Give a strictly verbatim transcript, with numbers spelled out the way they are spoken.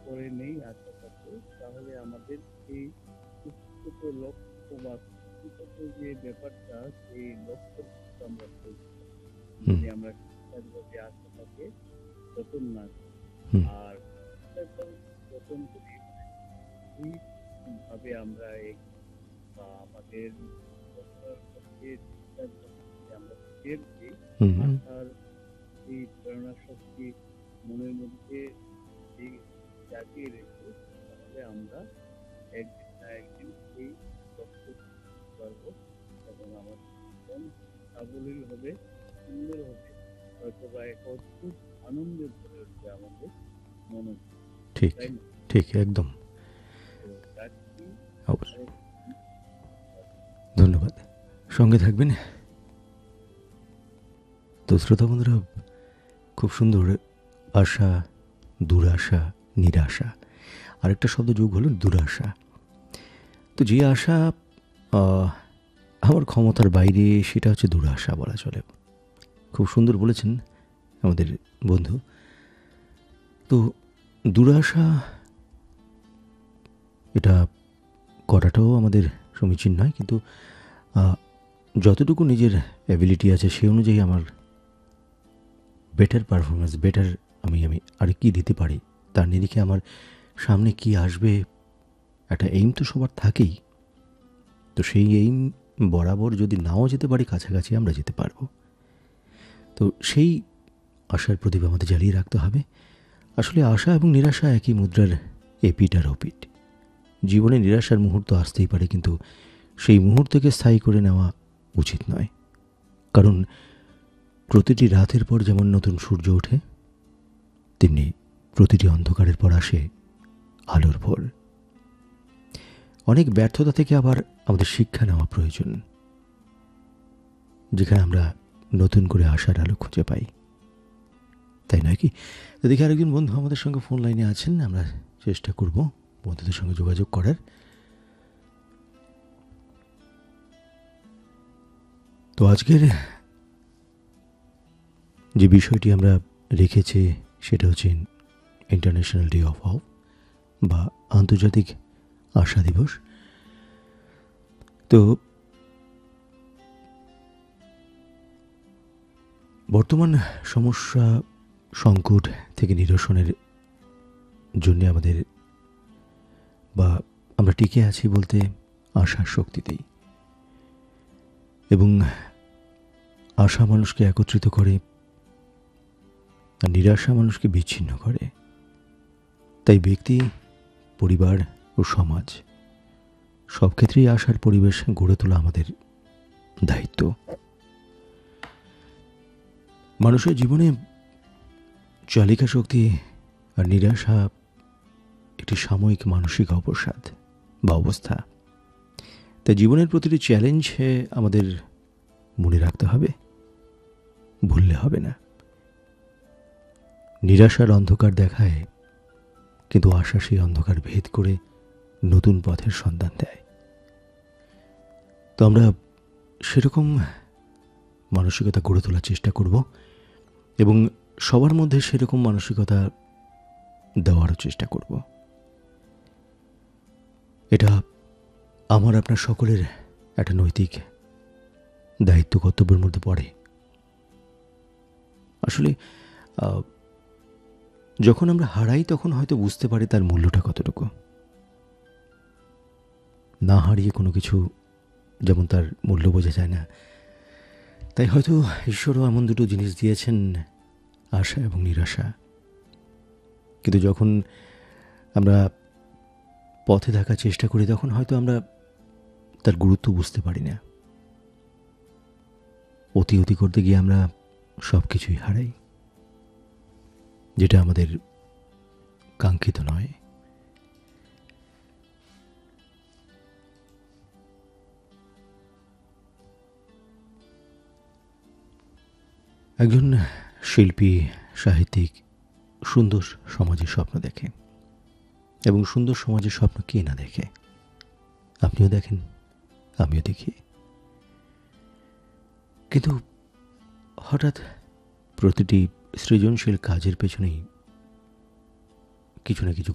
করে নেই আশেপাশে, তাহলে আমাদের এই ছোট লক্ষ্য বা ছোট যে ব্যাপারটা, সেই লক্ষ্যের কিন্তু আমরা পৌঁছাতে পারি। হুম। যদি আমরা ঠিকঠাকভাবে আশাটাকে যতন না করি। হুম। আর ঠিকঠাকভাবে যতন করি মানে ঠিকভাবে আমরা এই বা আমাদের লক্ষ্যের মধ্যে ঠিকঠাকভাবে যদি আমরা স্থির দিই, হুম, হুম। আশার এই প্রেরণা শক্তি মনের মধ্যে যদি জাগিয়ে রেখে, তাহলে আমরা একদিন না একদিন এই লক্ষ্যে পৌঁছতে পারবো এবং আমাদের জীবন সাবলীল হবে, সুন্দর হবে, হয়তোবা এক অদ্ভুত আনন্দে ভরে উঠবে আমাদের মনোবল। ঠিক, তাই না? ঠিক একদম। তো রাখছি। অবশ্যই। অনেক ধন্যবাদ। সঙ্গে থাকবেন। তো শ্রোতা বন্ধুরা, খুব সুন্দর আশা, দুরাশা, নিরাশা। আরেকটা শব্দ যোগ হলো দুরাশা। তো যে আশা আ আমার ক্ষমতার বাইরে, সেটা হচ্ছে দুরাশা বলা চলে। খুব সুন্দর বলেছেন আমাদের বন্ধু। তো দুরাশা এটা করাটাও আমাদের সমীচীন নয়, কিন্তু আ যতটুকু নিজের অ্যাবিলিটি আছে সে অনুযায়ী আমার বেটার পারফরম্যান্স, বেটার আমি আমি আর কি দিতে পারি, তার নিরিখে আমার সামনে কি আসবে, একটা এইম তো সবার থাকেই। তো সেই এইম বরাবর যদি নাও যেতে পারি, কাছাকাছি আমরা যেতে পারবো। তো সেই আশার প্রদীপ আমাদের জ্বালিয়ে রাখতে হবে। আসলে আশা এবং নিরাশা একই মুদ্রার এপিঠ আর ওপিঠ। জীবনে নিরাশার মুহূর্ত আসতেই পারে, কিন্তু সেই মুহূর্তকে স্থায়ী করে নেওয়া উচিত নয়। কারণ প্রতিটি রাতের পর যেমন নতুন সূর্য ওঠে, তেমনি প্রতিটি অন্ধকারের পর আসে আলোর ভোর। অনেক ব্যর্থতা থেকে আবার আমাদের শিক্ষা নেওয়া প্রয়োজন, যেখানে আমরা নতুন করে আশার আলো খুঁজে পাই, তাই নয় কি? তো দেখি আরেকজন বন্ধু আমাদের সঙ্গে ফোন লাইনে আছেন, আমরা চেষ্টা করব বন্ধুদের সঙ্গে যোগাযোগ করার। তো আজকের যে বিষয়টি আমরা রেখেছি সেটা হচ্ছে ইন্টারন্যাশনাল ডে অফ হোপ বা আন্তর্জাতিক আশা দিবস। তো বর্তমান সমস্যা সংকট থেকে নিরসনের জন্য আমাদের বা আমরা টিকে আছি বলতে আশার শক্তিতেই। এবং আশা মানুষকে একত্রিত করে আর নিরাশা মানুষকে বিচ্ছিন্ন করে। তাই ব্যক্তি, পরিবার ও সমাজ সব ক্ষেত্রেই আশার পরিবেশ গড়ে তোলা আমাদের দায়িত্ব। মানুষের জীবনে চালিকা শক্তি আর নিরাশা একটি সাময়িক মানসিক অবসাদ বা অবস্থা। তাই জীবনের প্রতিটি চ্যালেঞ্জে আমাদের মনে রাখতে হবে, ভুললে হবে না। নিরাশার অন্ধকার দেখায়, কিন্তু আশা সেই অন্ধকার ভেদ করে নতুন পথের সন্ধান দেয়। তো আমরা সেরকম মানসিকতা গড়ে তোলার চেষ্টা করব এবং সবার মধ্যে সেরকম মানসিকতা দেওয়ারও চেষ্টা করব। এটা আমার আপনার সকলের একটা নৈতিক দায়িত্ব, কর্তব্যের মধ্যে পড়ে। আসলে যখন আমরা হারাই তখন হয়তো বুঝতে পারি তার মূল্যটা কতটুকু। না হারিয়ে কোনো কিছু যেমন তার মূল্য বোঝা যায় না, তাই হয়তো ঈশ্বরও এমন দুটো জিনিস দিয়েছেন, আশা এবং নিরাশা। কিন্তু যখন আমরা পথে থাকার চেষ্টা করি তখন হয়তো আমরা তার গুরুত্ব বুঝতে পারি না। অতি অতি করতে গিয়ে আমরা সব কিছুই হারাই, যেটা আমাদের কাঙ্ক্ষিত নয়। একজন শিল্পী, সাহিত্যিক সুন্দর সমাজের স্বপ্ন দেখে, এবং সুন্দর সমাজের স্বপ্ন কে না দেখে? আপনিও দেখেন, আমিও দেখি। কিন্তু হঠাৎ প্রতিটি সৃজনশীল কাজের পেছনেই কিছু না কিছু